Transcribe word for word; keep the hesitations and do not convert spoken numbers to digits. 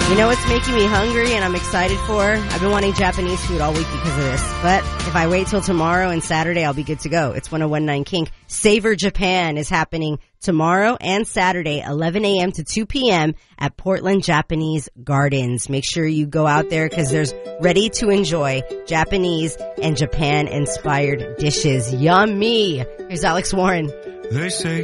You know what's making me hungry and I'm excited for? I've been wanting Japanese food all week because of this. But if I wait till tomorrow and Saturday, I'll be good to go. It's one oh one point nine Kink. Savor Japan is happening tomorrow and Saturday, eleven a.m. to two p.m. at Portland Japanese Gardens. Make sure you go out there because there's ready to enjoy Japanese and Japan-inspired dishes. Yummy! Here's Alex Warren. They say